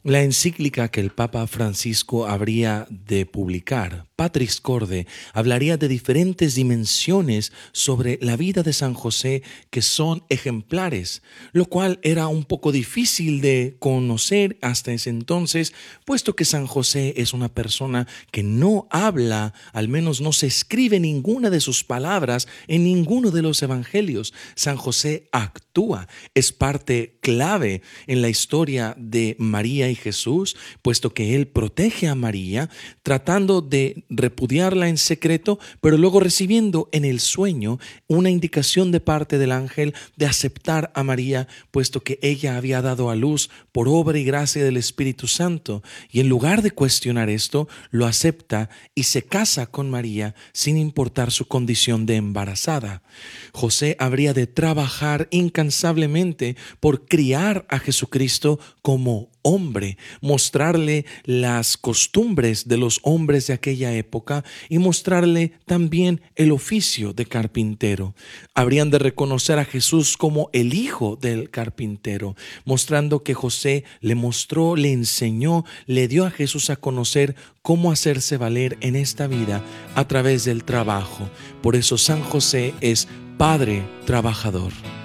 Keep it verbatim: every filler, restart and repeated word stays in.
La encíclica que el Papa Francisco habría de publicar, Patris Corde, hablaría de diferentes dimensiones sobre la vida de San José que son ejemplares, lo cual era un poco difícil de conocer hasta ese entonces, puesto que San José es una persona que no habla, al menos no se escribe ninguna de sus palabras en ninguno de los evangelios. San José actúa, es parte clave en la historia de María y Jesús, puesto que él protege a María, tratando de repudiarla en secreto, pero luego recibiendo en el sueño una indicación de parte del ángel de aceptar a María, puesto que ella había dado a luz por obra y gracia del Espíritu Santo. Y en lugar de cuestionar esto, lo acepta y se casa con María sin importar su condición de embarazada. José habría de trabajar incansablemente por criar a Jesucristo como hombre, mostrarle las costumbres de los hombres de aquella época y mostrarle también el oficio de carpintero. Habrían de reconocer a Jesús como el hijo del carpintero, mostrando que José le mostró, le enseñó, le dio a Jesús a conocer cómo hacerse valer en esta vida a través del trabajo. Por eso San José es Padre trabajador.